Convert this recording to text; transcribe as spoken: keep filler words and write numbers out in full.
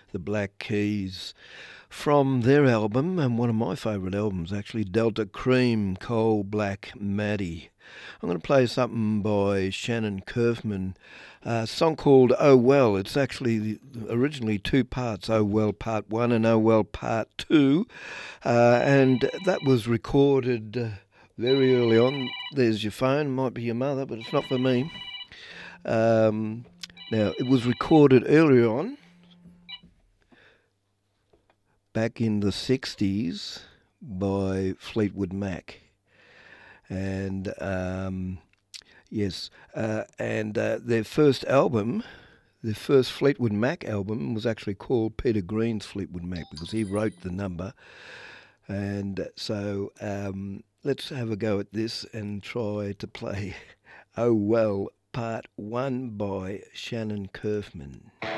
the Black Keys, from their album, and one of my favourite albums actually, Delta Cream, Coal Black Maddie. I'm going to play something by Shannon Curfman, a song called Oh Well. It's actually originally two parts, Oh Well Part one and Oh Well Part two, uh, and that was recorded uh, very early on. There's your phone, might be your mother, but it's not for me. Um, now, it was recorded earlier on, back in the sixties, by Fleetwood Mac. And um, yes, uh, and uh, their first album, their first Fleetwood Mac album, was actually called Peter Green's Fleetwood Mac because he wrote the number. And so um, let's have a go at this and try to play Oh Well Part one by Shannon Curfman.